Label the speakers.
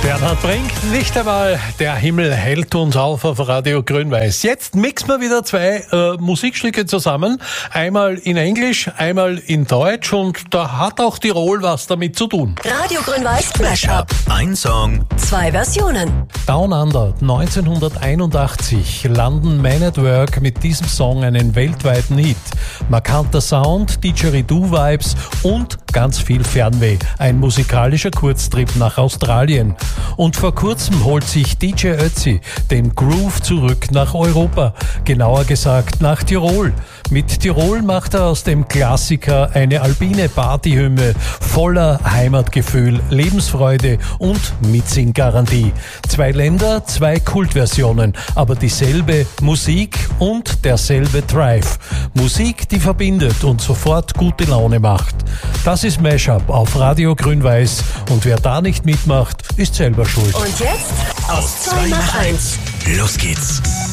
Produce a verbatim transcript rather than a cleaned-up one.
Speaker 1: Bernhard Brink, nicht einmal der Himmel hält uns auf auf Radio Grün-Weiß. Jetzt mixen wir wieder zwei äh, Musikstücke zusammen. Einmal in Englisch, einmal in Deutsch und da hat auch Tirol was damit zu tun.
Speaker 2: Radio Grün-Weiß Mashup.
Speaker 3: Ein Song,
Speaker 2: Zwei Versionen.
Speaker 1: Down Under, neunzehnhunderteinundachtzig, landen Man at Work mit diesem Song einen weltweiten Hit. Markanter Sound, Didgeridoo-Vibes und ganz viel Fernweh. Ein musikalischer Kurztrip nach Australien. Und vor kurzem holt sich D J Ötzi den Groove zurück nach Europa. Genauer gesagt nach Tirol. Mit Tirol macht er aus dem Klassiker eine alpine Partyhymne voller Heimatgefühl, Lebensfreude und Mitsinggarantie. Zwei Länder, zwei Kultversionen, aber dieselbe Musik und derselbe Drive. Musik, die verbindet und sofort gute Laune macht. Das ist Mashup auf Radio Grün-Weiß und wer da nicht mitmacht, ist selber schuld.
Speaker 2: Und jetzt aus zwei nach eins.
Speaker 3: los geht's.